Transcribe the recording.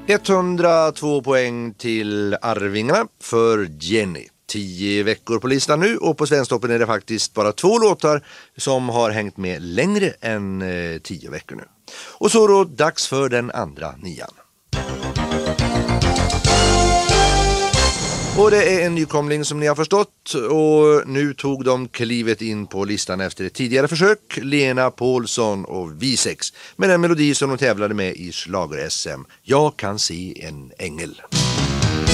102 poäng till Arvingarna för Jenny. 10 veckor på listan nu, och på Svensktoppen är det faktiskt bara 2 låtar som har hängt med längre än 10 veckor nu. Och så då dags för den andra nian. Och det är en nykomling som ni har förstått, och nu tog de klivet in på listan efter ett tidigare försök. Lena Paulsson och V6 med den melodi som de tävlade med i Schlager-SM. Jag kan se en ängel.